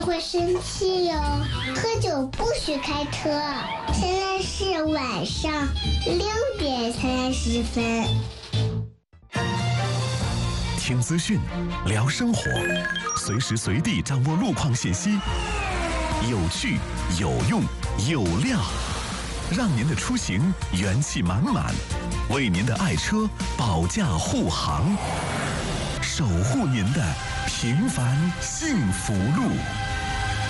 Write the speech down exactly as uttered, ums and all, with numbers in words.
会生气哟、哦，喝酒不许开车。现在是晚上六点三十分。 听资讯，聊生活，随时随地掌握路况信息，有趣、有用、有料，让您的出行元气满满，为您的爱车保驾护航，守护您的平凡幸福路。